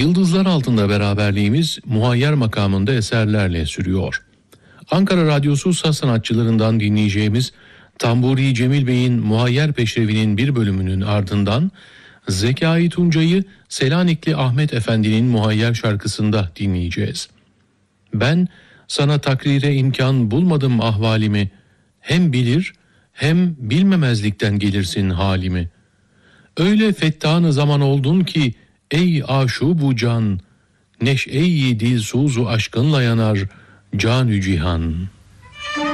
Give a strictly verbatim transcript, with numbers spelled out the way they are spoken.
Yıldızlar altında beraberliğimiz muhayyer makamında eserlerle sürüyor. Ankara Radyosu saz sanatçılarından dinleyeceğimiz Tamburi Cemil Bey'in Muhayyer Peşrevi'nin bir bölümünün ardından Zekai Tuncay'ı Selanikli Ahmet Efendi'nin Muhayyer şarkısında dinleyeceğiz. Ben sana takrire imkan bulmadım ahvalimi, hem bilir hem bilmemezlikten gelirsin halimi. Öyle fettanı zaman oldun ki ey aşu bu can, neş'e-i dil suzu aşkınla yanar canü cihan.